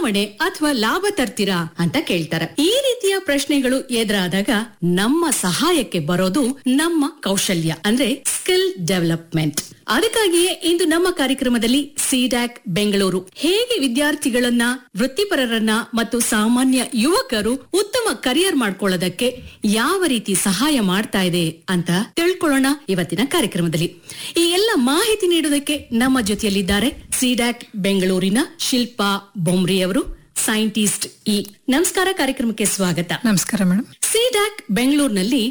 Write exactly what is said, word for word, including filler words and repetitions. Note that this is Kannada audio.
ಬದಲಾವಣೆ ಅಥವಾ ಲಾಭ ತರ್ತೀರಾ ಅಂತ ಕೇಳ್ತಾರೆ. ಈ ರೀತಿಯ ಪ್ರಶ್ನೆಗಳು ಎದುರಾದಾಗ ನಮ್ಮ ಸಹಾಯಕ್ಕೆ ಬರೋದು ನಮ್ಮ ಕೌಶಲ್ಯ ಅಂದ್ರೆ ಸ್ಕಿಲ್ ಡೆವಲಪ್ಮೆಂಟ್. ಅದಕ್ಕಾಗಿಯೇ ಇಂದು ನಮ್ಮ ಕಾರ್ಯಕ್ರಮದಲ್ಲಿ ಸಿಡ್ಯಾಕ್ ಬೆಂಗಳೂರು ಹೇಗೆ ವಿದ್ಯಾರ್ಥಿಗಳನ್ನ, ವೃತ್ತಿಪರರನ್ನ ಮತ್ತು ಸಾಮಾನ್ಯ ಯುವಕರು ಉತ್ತಮ ಕರಿಯರ್ ಮಾಡ್ಕೊಳ್ಳೋದಕ್ಕೆ ಯಾವ ರೀತಿ ಸಹಾಯ ಮಾಡ್ತಾ ಇದೆ ಅಂತ ತಿಳ್ಕೊಳ್ಳೋಣ ಇವತ್ತಿನ ಕಾರ್ಯಕ್ರಮದಲ್ಲಿ. ಈ ಎಲ್ಲ ಮಾಹಿತಿ ನೀಡೋದಕ್ಕೆ ನಮ್ಮ ಜೊತೆಯಲ್ಲಿದ್ದಾರೆ ಸಿಡ್ಯಾಕ್ ಬೆಂಗಳೂರಿನ ಶಿಲ್ಪಾ ಬೊಮ್ರಿ ಅವರು, ಸೈಂಟಿಸ್ಟ್. ಈ ನಮಸ್ಕಾರ, ಕಾರ್ಯಕ್ರಮಕ್ಕೆ ಸ್ವಾಗತ. ನಮಸ್ಕಾರ ಮೇಡಮ್. ಸಿಡ್ಯಾಕ್ ಬೆಂಗಳೂರಿನಲ್ಲಿ